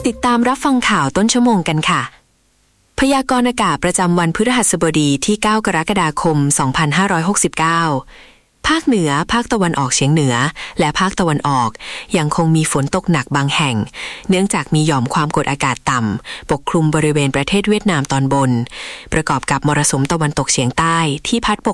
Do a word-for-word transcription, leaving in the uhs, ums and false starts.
ติดตามรับฟังข่าวต้นชั่วโมงกันค่ะพยากรณ์อากาศประจำวันพฤหัสบดีที่เก้ากรกฎาคมสองพันห้าร้อยหกสิบเก้าภาคเหนือภาคตะวันออกเฉียงเหนือและภาคตะวันออกยังคงมีฝนตกหนักบางแห่งเนื่องจากมีหย่อมความกดอากาศต่ำปกคลุมบริเวณประเทศเวียดนามตอนบนประกอบกับมรสุมตะวันตกเฉียงใต้ที่พัดป